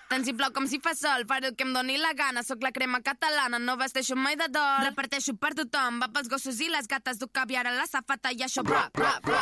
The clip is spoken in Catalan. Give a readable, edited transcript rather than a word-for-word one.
Tant si plou com si fa sol, faré el que em doni la gana. Soc la crema catalana, no vesteixo mai de dol. Reparteixo per tothom, va pels gossos i les gates. Duc caviar a la safata i això, bra, bra, bra.